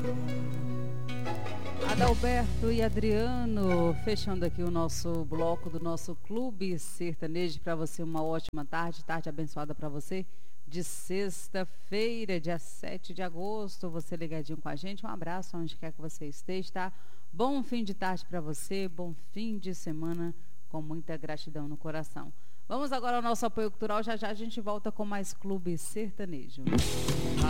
Adalberto e Adriano, fechando aqui o nosso bloco do nosso Clube Sertanejo. Para você uma ótima tarde abençoada para você, de sexta-feira, dia 7 de agosto, você ligadinho com a gente. Um abraço onde quer que você esteja, tá? Bom fim de tarde para você, bom fim de semana, com muita gratidão no coração. Vamos agora ao nosso apoio cultural, já já a gente volta com mais Clube Sertanejo.